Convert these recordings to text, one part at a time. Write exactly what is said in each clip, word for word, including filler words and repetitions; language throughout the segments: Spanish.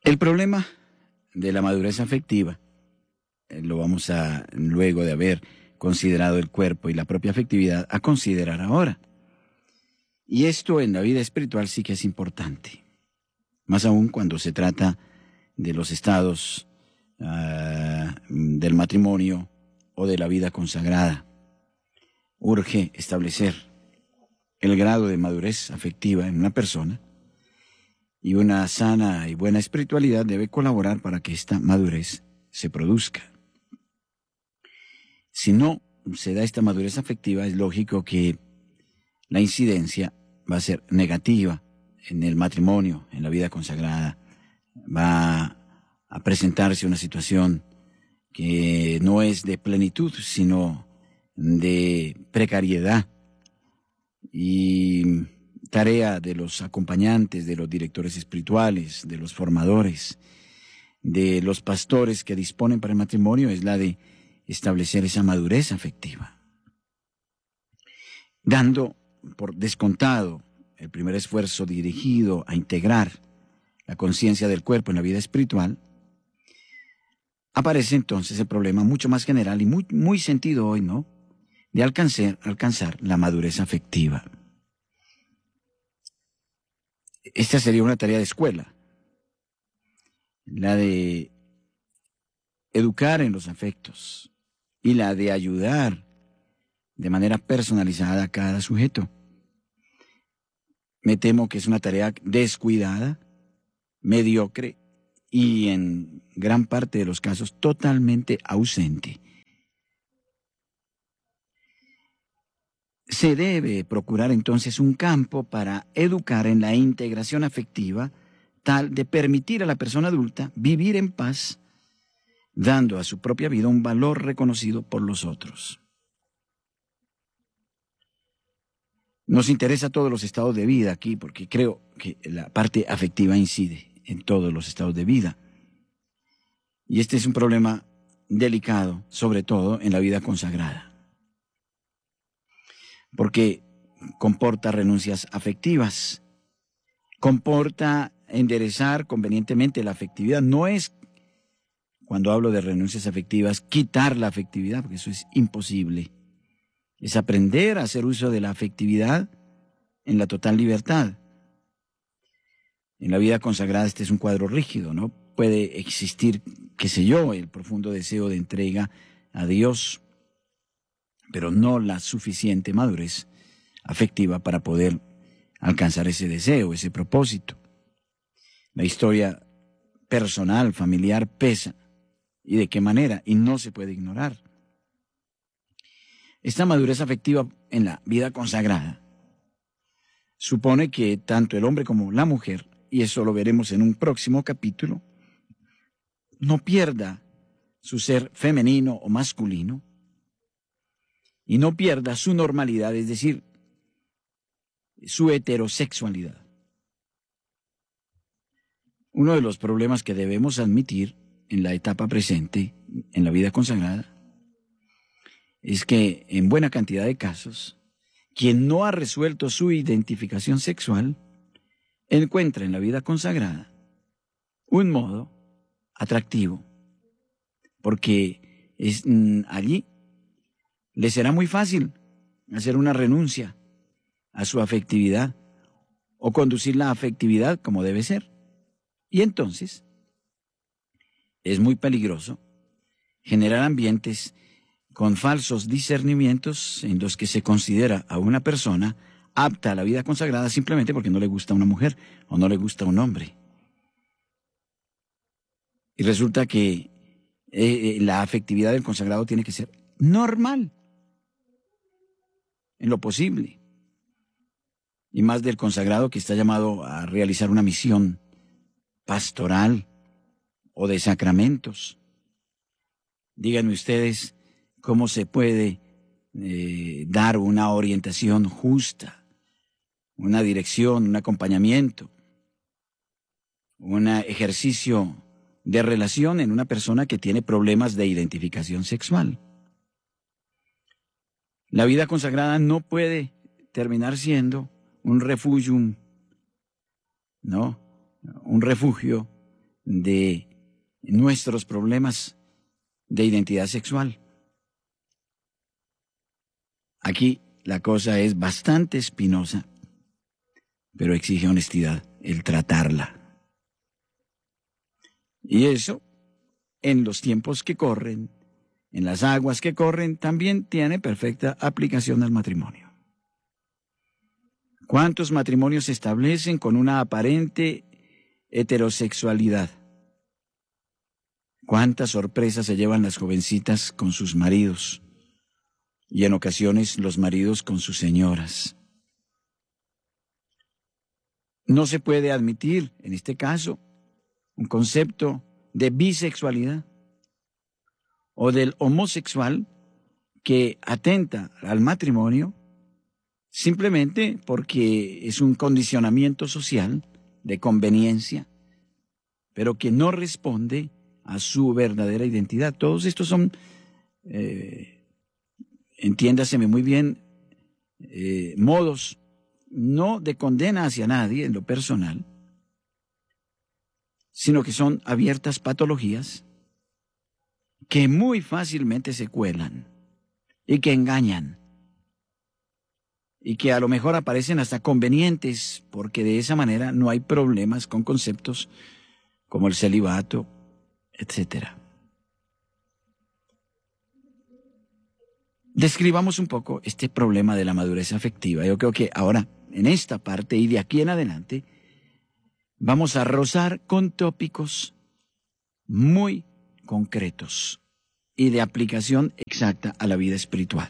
El problema de la madurez afectiva, eh, lo vamos a, luego de haber considerado el cuerpo y la propia afectividad, a considerar ahora. Y esto en la vida espiritual sí que es importante, más aún cuando se trata de los estados uh, del matrimonio o de la vida consagrada. Urge establecer el grado de madurez afectiva en una persona, y una sana y buena espiritualidad debe colaborar para que esta madurez se produzca. Si no se da esta madurez afectiva, es lógico que la incidencia va a ser negativa en el matrimonio, en la vida consagrada. Va a presentarse una situación que no es de plenitud, sino de precariedad. Y tarea de los acompañantes, de los directores espirituales, de los formadores, de los pastores que disponen para el matrimonio es la de establecer esa madurez afectiva. Dando por descontado el primer esfuerzo dirigido a integrar la conciencia del cuerpo en la vida espiritual, aparece entonces el problema mucho más general y muy, muy sentido hoy, ¿no?, de alcanzar, alcanzar la madurez afectiva. Esta sería una tarea de escuela, la de educar en los afectos y la de ayudar de manera personalizada a cada sujeto. Me temo que es una tarea descuidada, mediocre y en gran parte de los casos totalmente ausente. Se debe procurar entonces un campo para educar en la integración afectiva, tal de permitir a la persona adulta vivir en paz, dando a su propia vida un valor reconocido por los otros. Nos interesa todos los estados de vida aquí, porque creo que la parte afectiva incide en todos los estados de vida. Y este es un problema delicado, sobre todo en la vida consagrada, porque comporta renuncias afectivas, comporta enderezar convenientemente la afectividad. No es, cuando hablo de renuncias afectivas, quitar la afectividad, porque eso es imposible. Es aprender a hacer uso de la afectividad en la total libertad. En la vida consagrada este es un cuadro rígido, ¿no? Puede existir, qué sé yo, el profundo deseo de entrega a Dios, pero no la suficiente madurez afectiva para poder alcanzar ese deseo, ese propósito. La historia personal, familiar, pesa. ¿Y de qué manera? Y no se puede ignorar. Esta madurez afectiva en la vida consagrada supone que tanto el hombre como la mujer, y eso lo veremos en un próximo capítulo, no pierda su ser femenino o masculino, y no pierda su normalidad, es decir, su heterosexualidad. Uno de los problemas que debemos admitir en la etapa presente, en la vida consagrada, es que en buena cantidad de casos, quien no ha resuelto su identificación sexual, encuentra en la vida consagrada un modo atractivo, porque es, mm, allí le será muy fácil hacer una renuncia a su afectividad o conducir la afectividad como debe ser. Y entonces es muy peligroso generar ambientes con falsos discernimientos en los que se considera a una persona apta a la vida consagrada simplemente porque no le gusta una mujer o no le gusta un hombre. Y resulta que eh, la afectividad del consagrado tiene que ser normal, en lo posible. Y más del consagrado que está llamado a realizar una misión pastoral o de sacramentos. Díganme ustedes cómo se puede eh, dar una orientación justa, una dirección, un acompañamiento, un ejercicio de relación en una persona que tiene problemas de identificación sexual. La vida consagrada no puede terminar siendo un refugium, ¿no? Un refugio de nuestros problemas de identidad sexual. Aquí la cosa es bastante espinosa, pero exige honestidad el tratarla. Y eso, en los tiempos que corren, en las aguas que corren, también tiene perfecta aplicación al matrimonio. ¿Cuántos matrimonios se establecen con una aparente heterosexualidad? ¿Cuántas sorpresas se llevan las jovencitas con sus maridos? Y en ocasiones los maridos con sus señoras. No se puede admitir, en este caso, un concepto de bisexualidad o del homosexual que atenta al matrimonio simplemente porque es un condicionamiento social de conveniencia, pero que no responde a su verdadera identidad. Todos estos son, eh, entiéndaseme muy bien, eh, modos no de condena hacia nadie en lo personal, sino que son abiertas patologías que muy fácilmente se cuelan y que engañan y que a lo mejor aparecen hasta convenientes porque de esa manera no hay problemas con conceptos como el celibato, etcétera. Describamos un poco este problema de la madurez afectiva. Yo creo que ahora, en esta parte y de aquí en adelante, vamos a rozar con tópicos muy concretos y de aplicación exacta a la vida espiritual.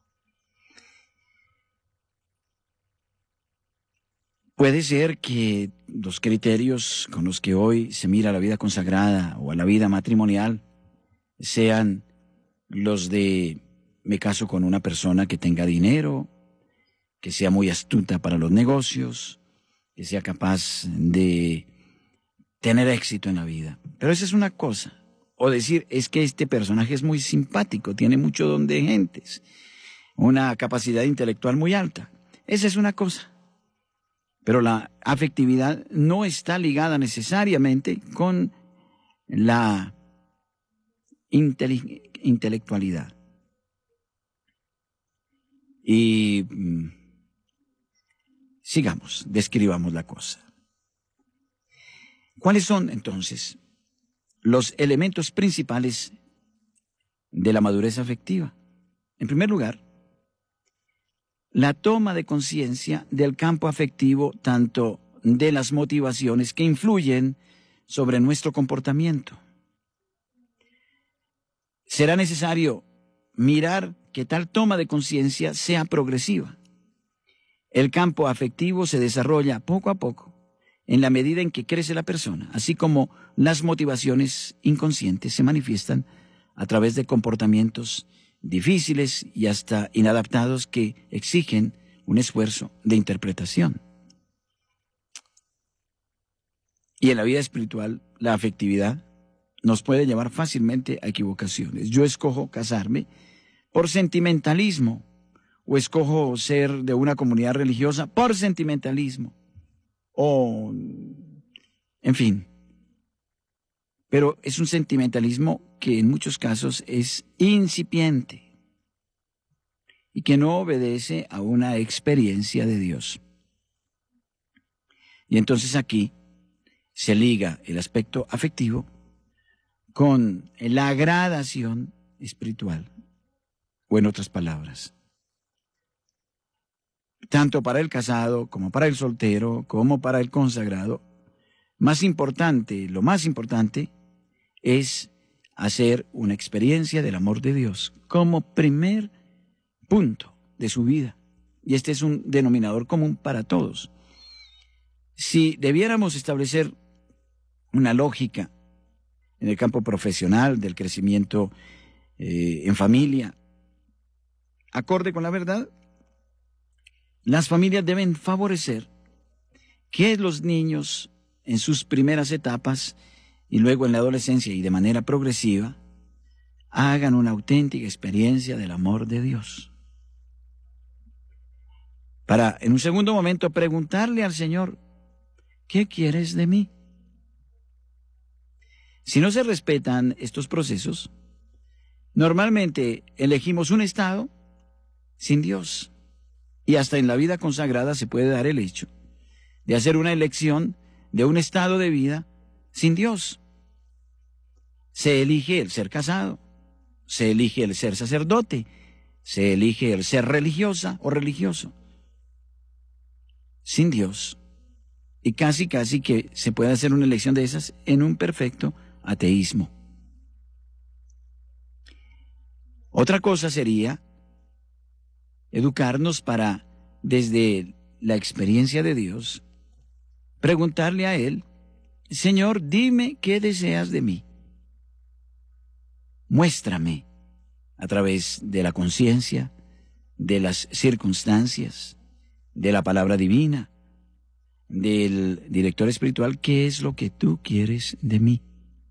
Puede ser que los criterios con los que hoy se mira a la vida consagrada o a la vida matrimonial sean los de me caso con una persona que tenga dinero, que sea muy astuta para los negocios, que sea capaz de tener éxito en la vida. Pero esa es una cosa. O decir, es que este personaje es muy simpático, tiene mucho don de gentes, una capacidad intelectual muy alta. Esa es una cosa. Pero la afectividad no está ligada necesariamente con la intele- intelectualidad. Y mm, sigamos, describamos la cosa. ¿Cuáles son, entonces, los elementos principales de la madurez afectiva? En primer lugar, la toma de conciencia del campo afectivo, tanto de las motivaciones que influyen sobre nuestro comportamiento. Será necesario mirar que tal toma de conciencia sea progresiva. El campo afectivo se desarrolla poco a poco, en la medida en que crece la persona, así como las motivaciones inconscientes se manifiestan a través de comportamientos difíciles y hasta inadaptados que exigen un esfuerzo de interpretación. Y en la vida espiritual, la afectividad nos puede llevar fácilmente a equivocaciones. Yo escojo casarme por sentimentalismo, o escojo ser de una comunidad religiosa por sentimentalismo, o, en fin. Pero es un sentimentalismo que en muchos casos es incipiente y que no obedece a una experiencia de Dios. Y entonces aquí se liga el aspecto afectivo con la gradación espiritual, o en otras palabras, tanto para el casado como para el soltero, como para el consagrado, más importante, lo más importante, es hacer una experiencia del amor de Dios como primer punto de su vida. Y este es un denominador común para todos. Si debiéramos establecer una lógica en el campo profesional del crecimiento eh, en familia, acorde con la verdad, las familias deben favorecer que los niños en sus primeras etapas y luego en la adolescencia y de manera progresiva hagan una auténtica experiencia del amor de Dios. Para, en un segundo momento, preguntarle al Señor, ¿qué quieres de mí? Si no se respetan estos procesos, normalmente elegimos un estado sin Dios. Y hasta en la vida consagrada se puede dar el hecho de hacer una elección de un estado de vida sin Dios. Se elige el ser casado, se elige el ser sacerdote, se elige el ser religiosa o religioso, sin Dios. Y casi, casi que se puede hacer una elección de esas en un perfecto ateísmo. Otra cosa sería educarnos para, desde la experiencia de Dios, preguntarle a Él: Señor, dime qué deseas de mí. Muéstrame a través de la conciencia, de las circunstancias, de la palabra divina, del director espiritual, qué es lo que tú quieres de mí.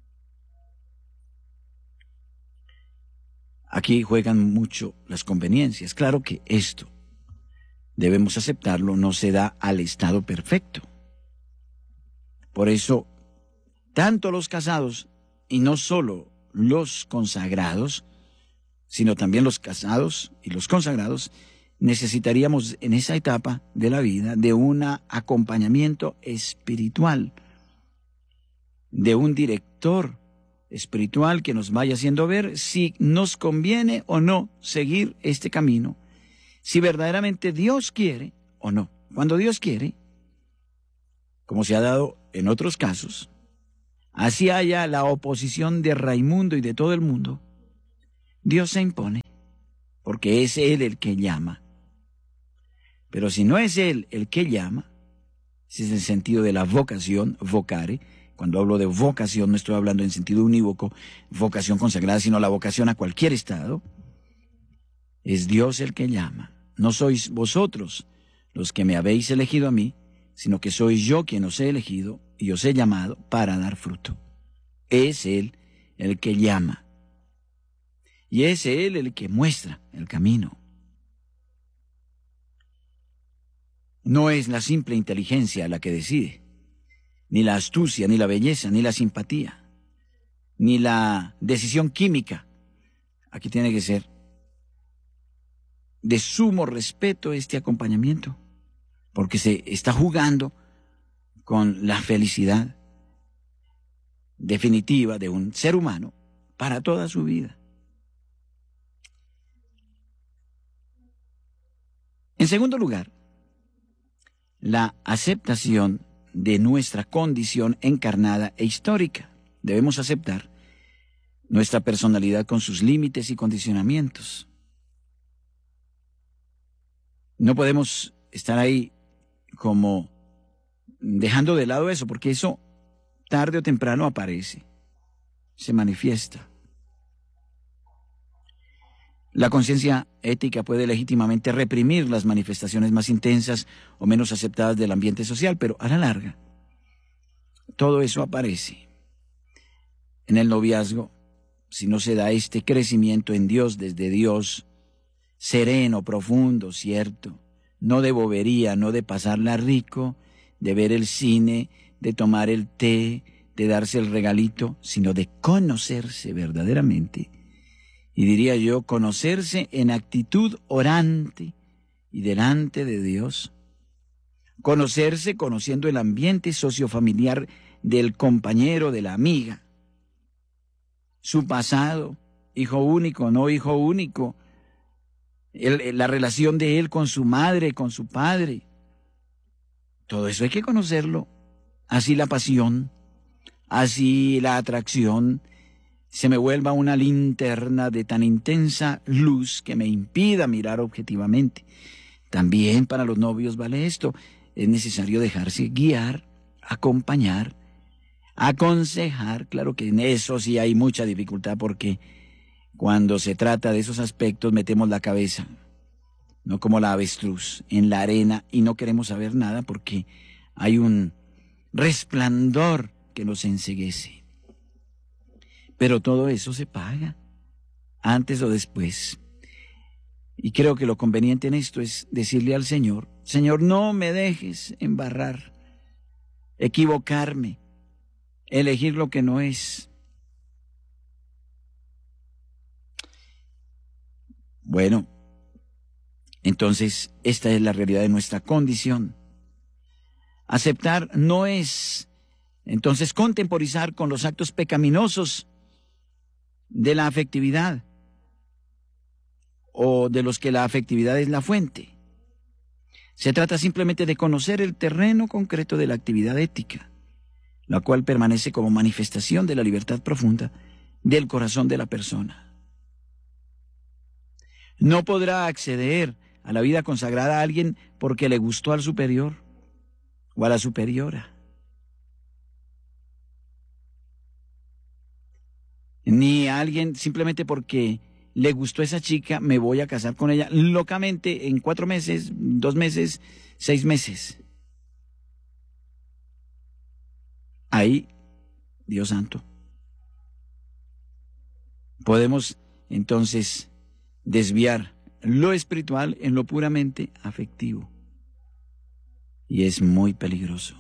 Aquí juegan mucho las conveniencias. Claro que esto, debemos aceptarlo, no se da al estado perfecto. Por eso, tanto los casados, y no solo los consagrados, sino también los casados y los consagrados, necesitaríamos en esa etapa de la vida de un acompañamiento espiritual, de un director espiritual que nos vaya haciendo ver si nos conviene o no seguir este camino, si verdaderamente Dios quiere o no. Cuando Dios quiere, como se ha dado en otros casos, así haya la oposición de Raimundo y de todo el mundo, Dios se impone, porque es Él el que llama. Pero si no es Él el que llama, si es el sentido de la vocación, vocare, cuando hablo de vocación no estoy hablando en sentido unívoco, vocación consagrada, sino la vocación a cualquier estado, es Dios el que llama. No sois vosotros los que me habéis elegido a mí, sino que soy yo quien os he elegido y os he llamado para dar fruto. Es Él el que llama. Y es Él el que muestra el camino. No es la simple inteligencia la que decide, ni la astucia, ni la belleza, ni la simpatía, ni la decisión química. Aquí tiene que ser de sumo respeto este acompañamiento, porque se está jugando con la felicidad definitiva de un ser humano para toda su vida. En segundo lugar, la aceptación de nuestra condición encarnada e histórica. Debemos aceptar nuestra personalidad con sus límites y condicionamientos. No podemos estar ahí como dejando de lado eso, porque eso tarde o temprano aparece, se manifiesta. La conciencia ética puede legítimamente reprimir las manifestaciones más intensas o menos aceptadas del ambiente social, pero a la larga, todo eso aparece. En el noviazgo, si no se da este crecimiento en Dios desde Dios, sereno, profundo, cierto, no de bobería, no de pasarla rico, de ver el cine, de tomar el té, de darse el regalito, sino de conocerse verdaderamente. Y diría yo, conocerse en actitud orante y delante de Dios. Conocerse conociendo el ambiente sociofamiliar del compañero, de la amiga. Su pasado, hijo único, no hijo único. El, la relación de él con su madre, con su padre. Todo eso hay que conocerlo. Así la pasión, así la atracción se me vuelva una linterna de tan intensa luz que me impida mirar objetivamente. También para los novios vale esto. Es necesario dejarse guiar, acompañar, aconsejar. Claro que en eso sí hay mucha dificultad, porque cuando se trata de esos aspectos metemos la cabeza, no como la avestruz, en la arena, y no queremos saber nada porque hay un resplandor que nos enceguece. Pero todo eso se paga, antes o después. Y creo que lo conveniente en esto es decirle al Señor: Señor, no me dejes embarrar, equivocarme, elegir lo que no es. Bueno, entonces esta es la realidad de nuestra condición. Aceptar no es, entonces, contemporizar con los actos pecaminosos de la afectividad o de los que la afectividad es la fuente. Se trata simplemente de conocer el terreno concreto de la actividad ética, la cual permanece como manifestación de la libertad profunda del corazón de la persona. No podrá acceder a la vida consagrada a alguien porque le gustó al superior o a la superiora. Ni a alguien simplemente porque le gustó esa chica, me voy a casar con ella locamente en cuatro meses, dos meses, seis meses. Ahí, Dios santo, podemos entonces desviar lo espiritual en lo puramente afectivo. Y es muy peligroso.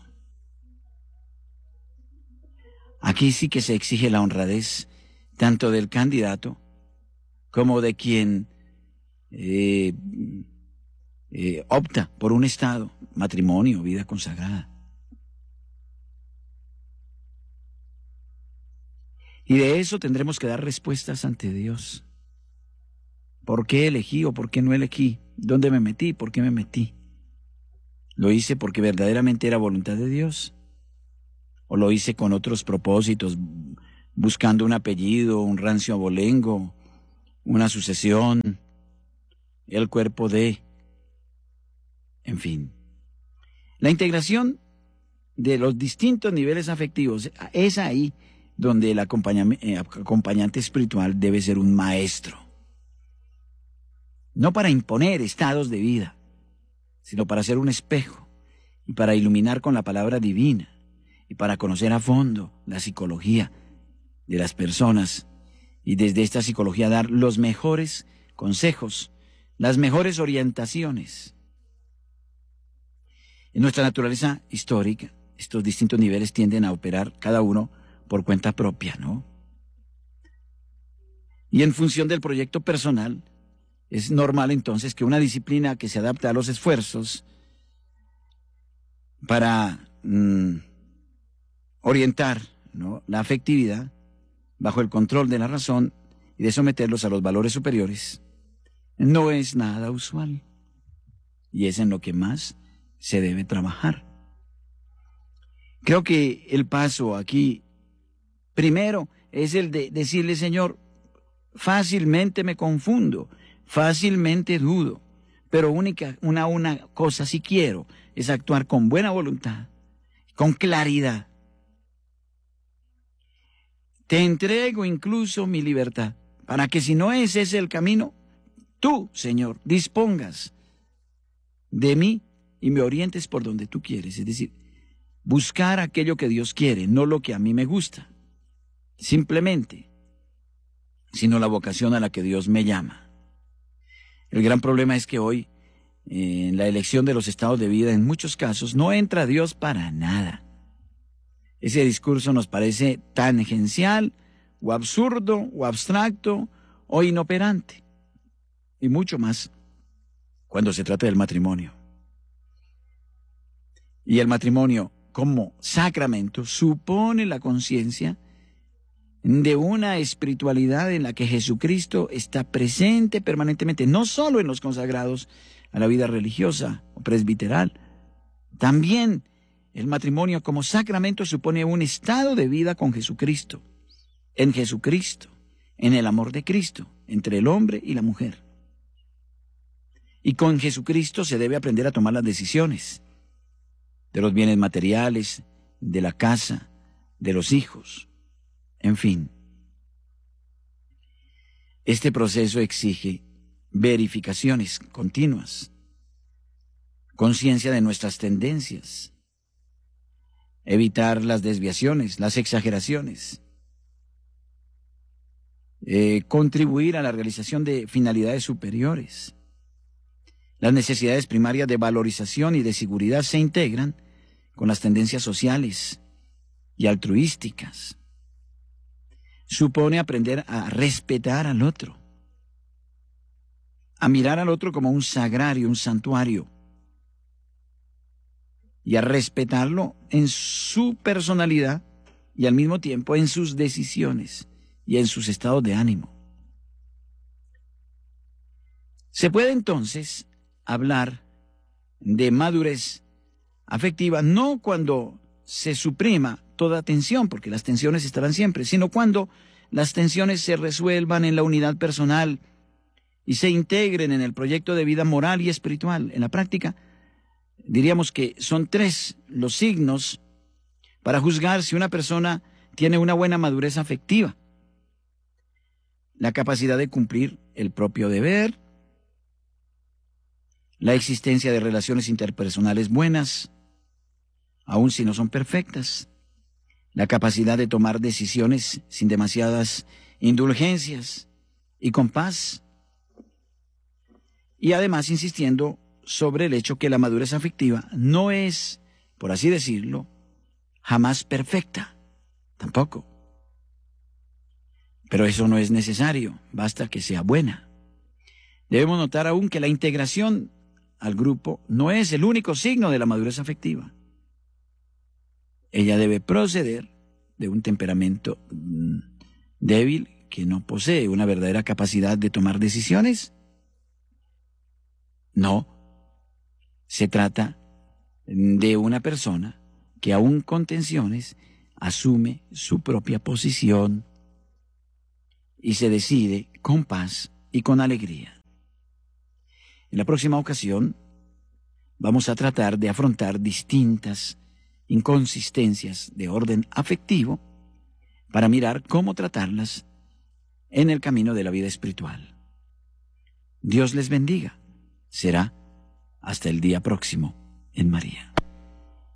Aquí sí que se exige la honradez tanto del candidato como de quien eh, eh, opta por un estado, matrimonio, vida consagrada. Y de eso tendremos que dar respuestas ante Dios. ¿Por qué elegí o por qué no elegí? ¿Dónde me metí? ¿Por qué me metí? ¿Lo hice porque verdaderamente era voluntad de Dios? ¿O lo hice con otros propósitos, buscando un apellido, un rancio abolengo, una sucesión, el cuerpo de, en fin? La integración de los distintos niveles afectivos es ahí donde el acompañante espiritual debe ser un maestro. No para imponer estados de vida, sino para ser un espejo y para iluminar con la palabra divina y para conocer a fondo la psicología de las personas y desde esta psicología dar los mejores consejos, las mejores orientaciones. En nuestra naturaleza histórica, estos distintos niveles tienden a operar cada uno por cuenta propia, ¿no? Y en función del proyecto personal, es normal entonces que una disciplina que se adapte a los esfuerzos para mm, orientar, ¿no?, la afectividad bajo el control de la razón y de someterlos a los valores superiores, no es nada usual. Y es en lo que más se debe trabajar. Creo que el paso aquí, primero, es el de decirle: Señor, fácilmente me confundo, fácilmente dudo, pero única, una, una cosa sí quiero, es actuar con buena voluntad, con claridad. Te entrego incluso mi libertad, para que si no es ese el camino, tú, Señor, dispongas de mí y me orientes por donde tú quieres. Es decir, buscar aquello que Dios quiere, no lo que a mí me gusta, simplemente, sino la vocación a la que Dios me llama. El gran problema es que hoy, eh, en la elección de los estados de vida, en muchos casos, no entra Dios para nada. Ese discurso nos parece tangencial, o absurdo, o abstracto, o inoperante. Y mucho más cuando se trata del matrimonio. Y el matrimonio, como sacramento, supone la conciencia de una espiritualidad en la que Jesucristo está presente permanentemente, no solo en los consagrados a la vida religiosa o presbiteral. También el matrimonio como sacramento supone un estado de vida con Jesucristo, en Jesucristo, en el amor de Cristo, entre el hombre y la mujer. Y con Jesucristo se debe aprender a tomar las decisiones de los bienes materiales, de la casa, de los hijos, en fin. Este proceso exige verificaciones continuas, conciencia de nuestras tendencias, evitar las desviaciones, las exageraciones, eh, contribuir a la realización de finalidades superiores. Las necesidades primarias de valorización y de seguridad se integran con las tendencias sociales y altruísticas. Supone aprender a respetar al otro. a mirar al otro como un sagrario, un santuario, y a respetarlo en su personalidad y al mismo tiempo en sus decisiones y en sus estados de ánimo. Se puede entonces hablar de madurez afectiva no cuando se suprima toda tensión, porque las tensiones estarán siempre, sino cuando las tensiones se resuelvan en la unidad personal y se integren en el proyecto de vida moral y espiritual. En la práctica, diríamos que son tres los signos para juzgar si una persona tiene una buena madurez afectiva: la capacidad de cumplir el propio deber, la existencia de relaciones interpersonales buenas, aun si no son perfectas, la capacidad de tomar decisiones sin demasiadas indulgencias y con paz, y además insistiendo sobre el hecho que la madurez afectiva no es, por así decirlo, jamás perfecta, tampoco. Pero eso no es necesario, basta que sea buena. Debemos notar aún que la integración al grupo no es el único signo de la madurez afectiva. Ella debe proceder de un temperamento mmm, débil que no posee una verdadera capacidad de tomar decisiones. No, se trata de una persona que aún con tensiones asume su propia posición y se decide con paz y con alegría. En la próxima ocasión vamos a tratar de afrontar distintas inconsistencias de orden afectivo para mirar cómo tratarlas en el camino de la vida espiritual. Dios les bendiga. Será hasta el día próximo en María.